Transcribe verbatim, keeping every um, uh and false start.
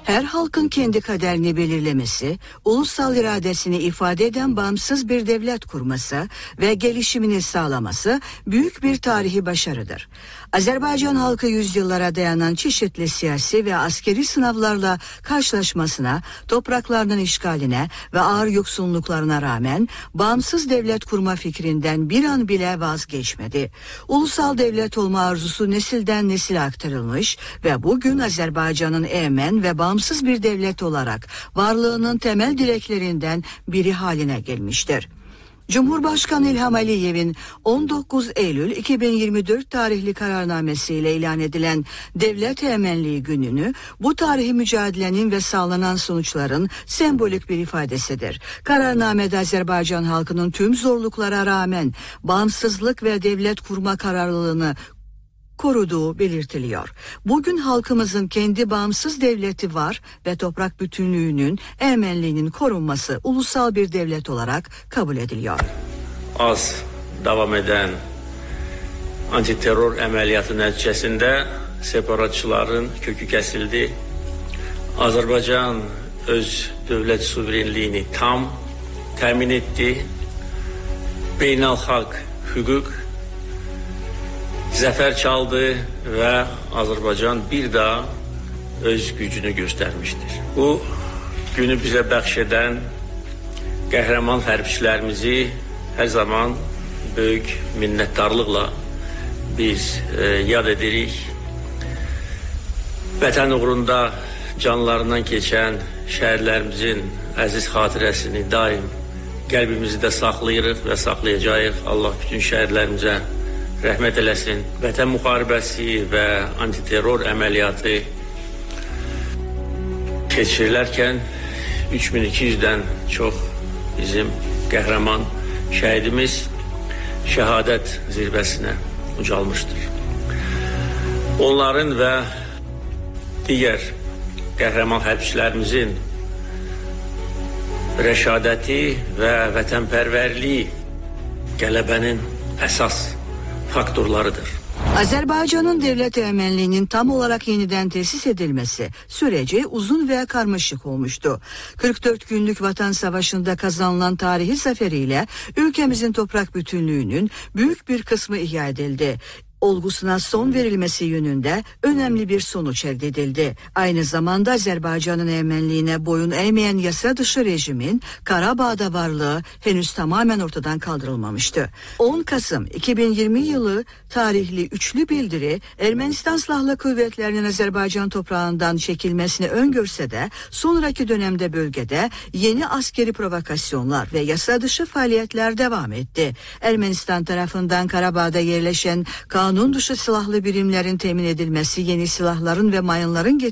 Her halkın kendi kaderini belirlemesi, ulusal iradesini ifade eden bağımsız bir devlet kurması ve gelişimini sağlaması büyük bir tarihi başarıdır. Azerbaycan halkı yüzyıllara dayanan çeşitli siyasi ve askeri sınavlarla karşılaşmasına, topraklarının işgaline ve ağır yoksunluklarına rağmen bağımsız devlet kurma fikrinden bir an bile vazgeçmedi. Ulusal devlet olma arzusu nesilden nesile aktarılmış ve bugün Azerbaycan'ın emen ve bağımsız bir devlet olarak varlığının temel dileklerinden biri haline gelmiştir. Cumhurbaşkanı İlham Aliyev'in on dokuz Eylül iki bin yirmi dört tarihli kararnamesiyle ilan edilen Devlet Emenliği Günü'nü bu tarihi mücadelenin ve sağlanan sonuçların sembolik bir ifadesidir. Kararnamede Azerbaycan halkının tüm zorluklara rağmen bağımsızlık ve devlet kurma kararlılığını koruduğu belirtiliyor. Bugün halkımızın kendi bağımsız devleti var ve toprak bütünlüğünün, emenliğinin korunması ulusal bir devlet olarak kabul ediliyor. Az devam eden antiterror əməliyyatı nəticəsində separatçıların kökü kəsildi. Azərbaycan öz dövlət suverenliyini tam təmin etdi. Beynəlxalq hüquq zəfər çaldı və Azərbaycan bir daha öz gücünü göstərmişdir. Bu günü bizə bəxş edən qəhrəman hərbçilərimizi hər zaman böyük minnətdarlıqla biz e, yad edirik. Vətən uğrunda canlarından keçən şəhərlərimizin əziz xatirəsini daim qəlbimizdə saxlayırıq və saxlayacağıq. Allah bütün şəhərlərimizə rəhmət eləsin. Vətən müharibəsi və antiterror əməliyyatı keçirilərkən üç min iki yüzdən çox bizim qəhrəman şəhidimiz şəhadət zirvəsinə ucalmışdır. Onların və digər qəhrəman hərbçilərimizin rəşadəti və vətənpərvərliyi qələbənin əsas faktörlarıdır. Azerbaycan'ın devlet emenliğinin tam olarak yeniden tesis edilmesi süreci uzun ve karmaşık olmuştu. kırk dört günlük Vatan Savaşı'nda kazanılan tarihi zaferiyle ülkemizin toprak bütünlüğünün büyük bir kısmı ihya edildi. Olgusuna son verilmesi yönünde önemli bir sonuç elde edildi. Aynı zamanda Azerbaycan'ın emenliğine boyun eğmeyen yasa dışı rejimin Karabağ'da varlığı henüz tamamen ortadan kaldırılmamıştı. on Kasım iki bin yirmi yılı tarihli üçlü bildiri Ermenistan Silahlı Kuvvetleri'nin Azerbaycan toprağından çekilmesini öngörse de sonraki dönemde bölgede yeni askeri provokasyonlar ve yasa dışı faaliyetler devam etti. Ermenistan tarafından Karabağ'da yerleşen kanun dışı silahlı birimlerin temin edilmesi, yeni silahların ve mayınların